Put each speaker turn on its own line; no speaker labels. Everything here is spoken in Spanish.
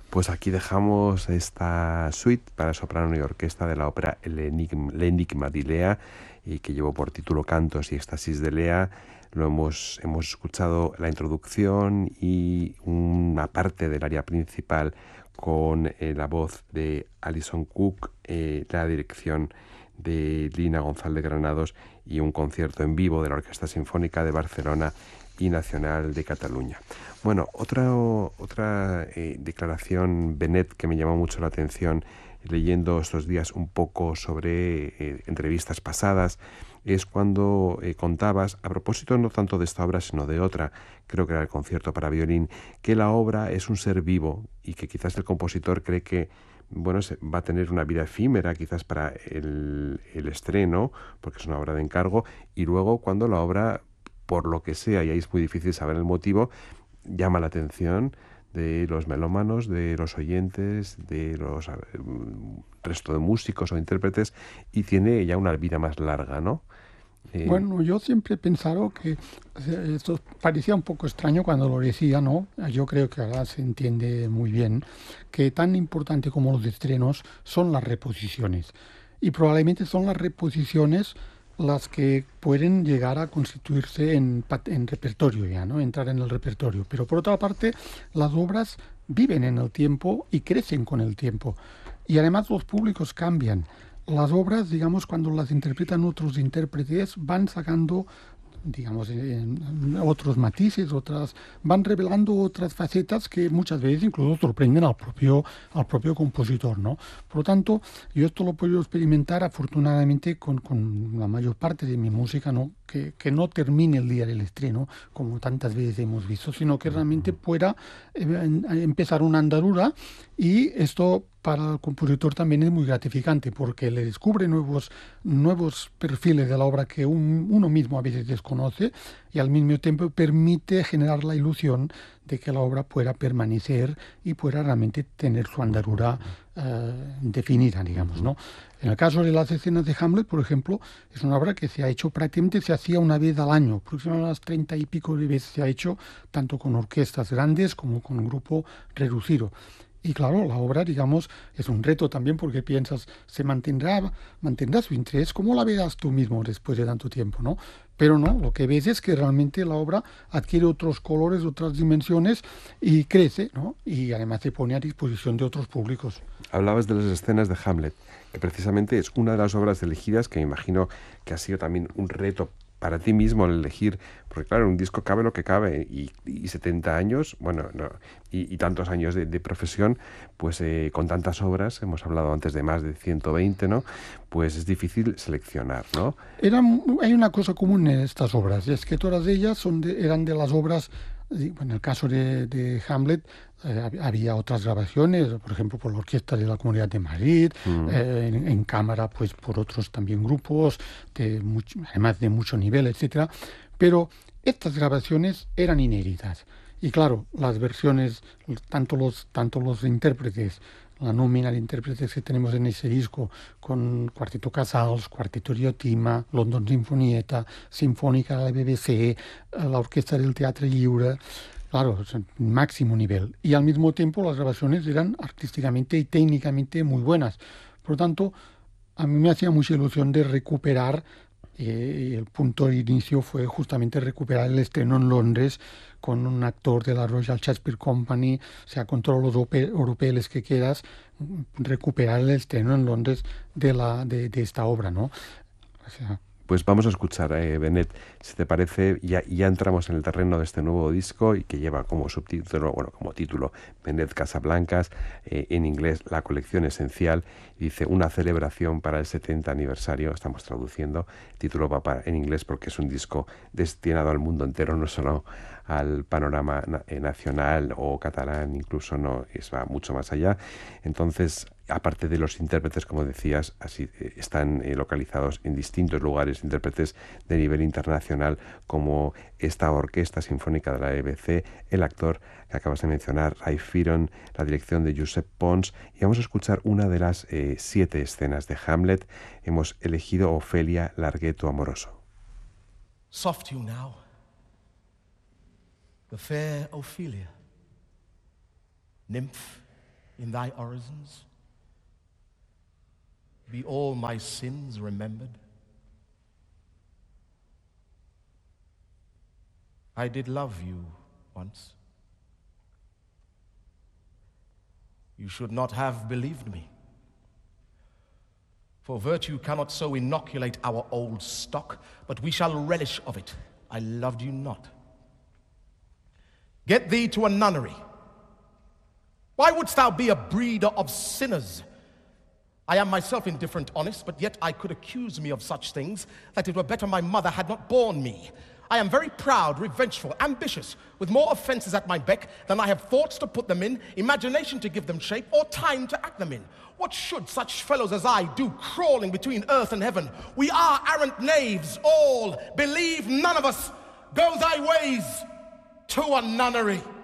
Pues aquí dejamos esta suite para soprano y orquesta de la ópera L'Enigma di Lea, y que llevó por título Cantos y Éxtasis de Lea. Hemos escuchado la introducción y una parte del área principal con la voz de Alison Cook, la dirección de Lina González Granados y un concierto en vivo de la Orquesta Sinfónica de Barcelona y Nacional de Cataluña. Bueno, otra declaración, Benet, que me llamó mucho la atención leyendo estos días un poco sobre entrevistas pasadas, es cuando contabas, a propósito no tanto de esta obra, sino de otra, creo que era el concierto para violín, que la obra es un ser vivo y que quizás el compositor cree que va a tener una vida efímera quizás para el estreno, porque es una obra de encargo, y luego cuando la obra, por lo que sea, y ahí es muy difícil saber el motivo, llama la atención de los melómanos, de los oyentes, de los resto de músicos o intérpretes, y tiene ya una vida más larga, ¿no?
Bueno, yo siempre he pensado que esto parecía un poco extraño cuando lo decía, ¿no? Yo creo que ahora se entiende muy bien que tan importante como los estrenos son las reposiciones. Y probablemente son las reposiciones las que pueden llegar a constituirse en repertorio ya, ¿no? Entrar en el repertorio. Pero por otra parte, las obras viven en el tiempo y crecen con el tiempo. Y además los públicos cambian. Las obras, digamos, cuando las interpretan otros intérpretes, van sacando, digamos, otros matices, van revelando otras facetas que muchas veces incluso sorprenden al propio compositor, ¿no? Por lo tanto, yo esto lo he podido experimentar afortunadamente con la mayor parte de mi música, ¿no? Que no termine el día del estreno, como tantas veces hemos visto, sino que realmente pueda empezar una andadura, y esto para el compositor también es muy gratificante porque le descubre nuevos perfiles de la obra que uno mismo a veces desconoce, y al mismo tiempo permite generar la ilusión de que la obra pueda permanecer y pueda realmente tener su andadura definida, digamos, ¿no? En el caso de las escenas de Hamlet, por ejemplo, es una obra que se ha hecho prácticamente, se hacía una vez al año, aproximadamente unas 30 y pico de veces se ha hecho, tanto con orquestas grandes como con un grupo reducido. Y claro, la obra, digamos, es un reto también porque piensas, mantendrá su interés, ¿cómo la verás tú mismo después de tanto tiempo, ¿no? Pero no, lo que ves es que realmente la obra adquiere otros colores, otras dimensiones y crece, ¿no? Y además se pone a disposición de otros públicos.
Hablabas de las escenas de Hamlet, que precisamente es una de las obras elegidas, que me imagino que ha sido también un reto para ti mismo el elegir, porque claro, en un disco cabe lo que cabe, y 70 años, bueno, no, y tantos años de profesión, pues con tantas obras, hemos hablado antes de más de 120, ¿no? Pues es difícil seleccionar, ¿no?
Hay una cosa común en estas obras, y es que todas ellas eran de las obras, en el caso de Hamlet, había otras grabaciones, por ejemplo, por la Orquesta de la Comunidad de Madrid,
Mm.
en cámara, pues por otros también grupos, además de mucho nivel, etcétera. Pero estas grabaciones eran inéditas. Y claro, las versiones, tanto los intérpretes, la nómina de intérpretes que tenemos en ese disco, con Cuarteto Casals, Cuarteto Riotima, London Sinfonietta, Sinfónica de la BBC, la Orquesta del Teatre Lliure, claro, es el máximo nivel. Y al mismo tiempo las grabaciones eran artísticamente y técnicamente muy buenas. Por lo tanto, a mí me hacía mucha ilusión de recuperar, y el punto de inicio fue justamente recuperar el estreno en Londres con un actor de la Royal Shakespeare Company, o sea, con todos los europeos que quieras, recuperar el estreno en Londres de esta obra, ¿no? O sea,
Pues vamos a escuchar, Benet, si te parece, ya entramos en el terreno de este nuevo disco, y que lleva como subtítulo, bueno, como título, Benet Casablancas, en inglés La colección esencial, y dice una celebración para el 70 aniversario, estamos traduciendo, el título va en inglés porque es un disco destinado al mundo entero, no solo al panorama nacional o catalán, incluso no, va mucho más allá. Entonces, aparte de los intérpretes, como decías, así están localizados en distintos lugares intérpretes de nivel internacional, como esta Orquesta Sinfónica de la BBC, el actor que acabas de mencionar, Ray Firon, la dirección de Josep Pons, y vamos a escuchar una de las 7 escenas de Hamlet. Hemos elegido Ofelia, Larghetto amoroso.
Soft you now, the fair Ophelia, nymph in thy orisons? Be all my sins remembered? I did love you once. You should not have believed me. For virtue cannot so inoculate our old stock, but we shall relish of it. I loved you not. Get thee to a nunnery. Why wouldst thou be a breeder of sinners? I am myself indifferent, honest, but yet I could accuse me of such things, that it were better my mother had not borne me. I am very proud, revengeful, ambitious, with more offenses at my beck than I have thoughts to put them in, imagination to give them shape, or time to act them in. What should such fellows as I do crawling between earth and heaven? We are arrant knaves, all. Believe none of us. Go thy ways to a nunnery.